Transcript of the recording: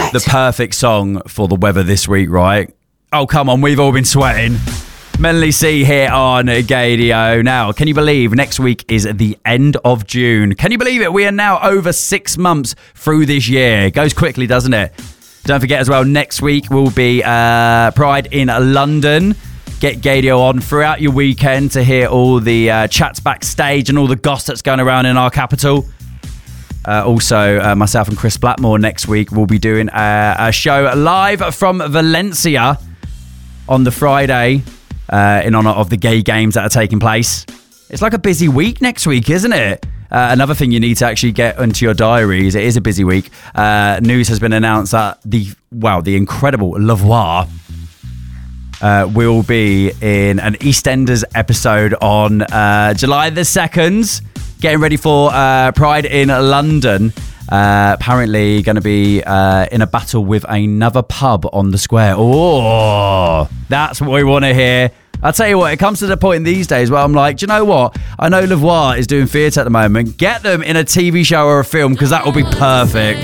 the perfect song for the weather this week, right? Oh, come on, we've all been sweating. Melanie C here on Gaydio. Now, can you believe next week is the end of June? Can you believe it? We are now over 6 months through this year. It goes quickly, doesn't it? Don't forget as well, next week will be Pride in London. Get Gaydio on throughout your weekend to hear all the chats backstage and all the goss that's going around in our capital. Also, myself and Chris Blackmore next week will be doing a show live from Valencia on the Friday in honour of the gay games that are taking place. It's like a busy week next week, isn't it? Another thing you need to actually get into your diaries, it is a busy week. News has been announced that the incredible Lavoie will be in an EastEnders episode on July the 2nd. Getting ready for Pride in London. Apparently going to be in a battle with another pub on the square. Oh, that's what we want to hear. I'll tell you what, it comes to the point these days where I'm like, do you know what? I know Lavoie is doing theatre at the moment. Get them in a TV show or a film because that will be perfect.